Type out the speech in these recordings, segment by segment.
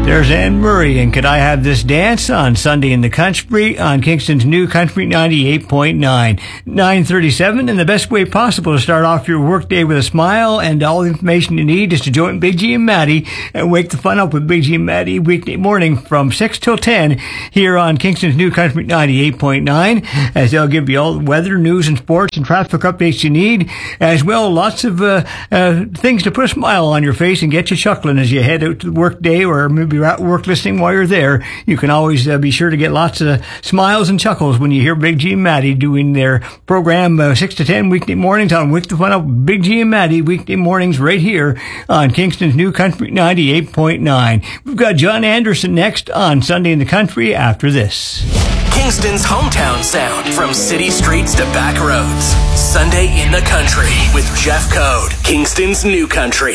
There's Anne Murray, and Could I Have This Dance on Sunday in the Country on Kingston's New Country 98.9. 9:37, and the best way possible to start off your workday with a smile, and all the information you need is to join Big G and Maddie and wake the fun up with Big G and Maddie weekday morning from 6 till 10 here on Kingston's New Country 98.9, as they'll give you all the weather, news, and sports and traffic updates you need, as well lots of things to put a smile on your face and get you chuckling as you head out to the workday, or maybe you're at work listening while you're there. You can always be sure to get lots of smiles and chuckles when you hear Big G and Maddie doing their program 6 to 10 weekday mornings on Wake the Fun Up with Big G and Maddie weekday mornings right here on Kingston's New Country 98.9. We've got John Anderson next on Sunday in the Country after this. Kingston's hometown sound, from city streets to back roads. Sunday in the Country with Jeff Code. Kingston's New Country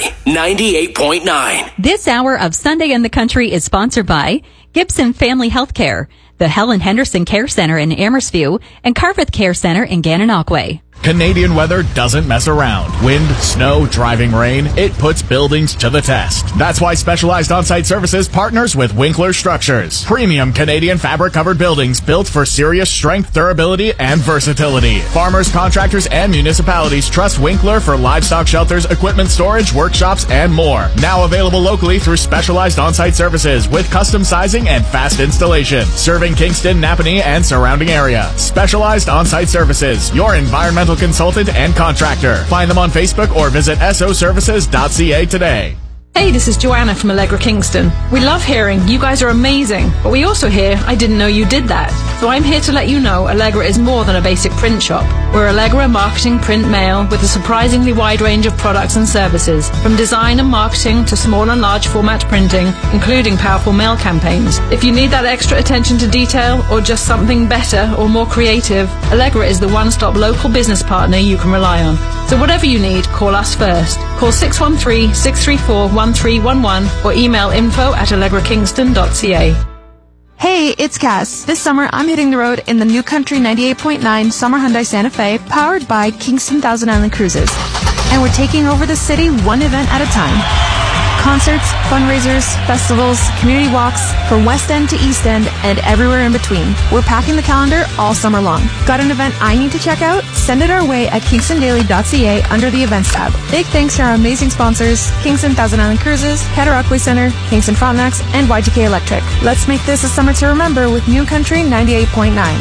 98.9. This hour of Sunday in the Country is sponsored by Gibson Family Healthcare, the Helen Henderson Care Center in Amherstview, and Carveth Care Center in Gananoque. Canadian weather doesn't mess around. Wind, snow, driving rain, it puts buildings to the test. That's why Specialized On-Site Services partners with Winkler Structures. Premium Canadian fabric-covered buildings built for serious strength, durability, and versatility. Farmers, contractors, and municipalities trust Winkler for livestock shelters, equipment storage, workshops, and more. Now available locally through Specialized On-Site Services with custom sizing and fast installation. Serving Kingston, Napanee, and surrounding area. Specialized On-Site Services, your environmental consultant and contractor. Find them on Facebook or visit soservices.ca today. Hey, this is Joanna from Allegra Kingston. We love hearing you guys are amazing, but we also hear I didn't know you did that. So I'm here to let you know Allegra is more than a basic print shop. We're Allegra Marketing Print Mail with a surprisingly wide range of products and services, from design and marketing to small and large format printing, including powerful mail campaigns. If you need that extra attention to detail or just something better or more creative, Allegra is the one-stop local business partner you can rely on. So whatever you need, call us first. Call 613-634-1311 or email info@allegrakingston.ca. Hey, it's Cass. This summer, I'm hitting the road in the New Country 98.9 Summer Hyundai Santa Fe, powered by Kingston Thousand Island Cruises. And we're taking over the city one event at a time. Concerts, fundraisers, festivals, community walks, from West End to East End, and everywhere in between. We're packing the calendar all summer long. Got an event I need to check out? Send it our way at kingstondaily.ca under the Events tab. Big thanks to our amazing sponsors, Kingston Thousand Island Cruises, Cataraqui Center, Kingston Frontenacs, and YGK Electric. Let's make this a summer to remember with New Country 98.9.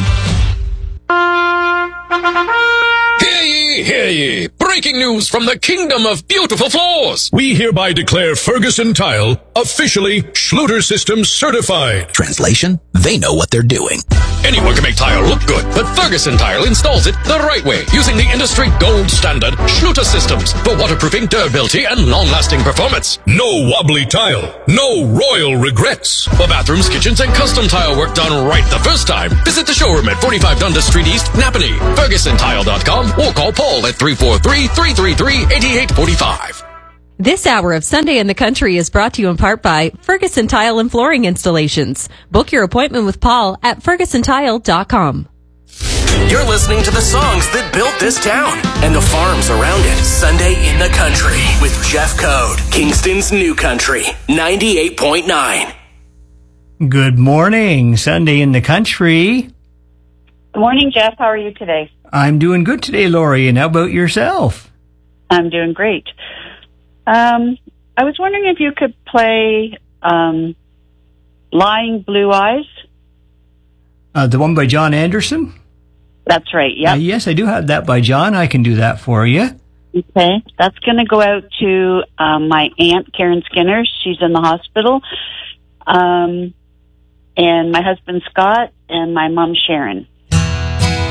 Hear ye, hear ye! Breaking news from the Kingdom of Beautiful Floors! We hereby declare Ferguson Tile officially Schluter Systems certified. Translation? They know what they're doing. Anyone can make tile look good, but Ferguson Tile installs it the right way, using the industry gold standard Schluter Systems for waterproofing, durability, and long-lasting performance. No wobbly tile. No royal regrets. For bathrooms, kitchens, and custom tile work done right the first time, visit the showroom at 45 Dundas Street East, Napanee, FergusonTile.com, or call Paul at 343-333-8845. This hour of Sunday in the Country is brought to you in part by Ferguson Tile and Flooring Installations. Book your appointment with Paul at FergusonTile.com. You're listening to the songs that built this town and the farms around it. Sunday in the Country with Jeff Code. Kingston's New Country 98.9. Good morning, Sunday in the Country. Good morning, Jeff. How are you today? I'm doing good today, Lori, and how about yourself? I'm doing great. I was wondering if you could play Lying Blue Eyes. The one by John Anderson? That's right, yeah. Yes, I do have that by John. I can do that for you. Okay. That's going to go out to my aunt, Karen Skinner. She's in the hospital. And my husband, Scott, and my mom, Sharon.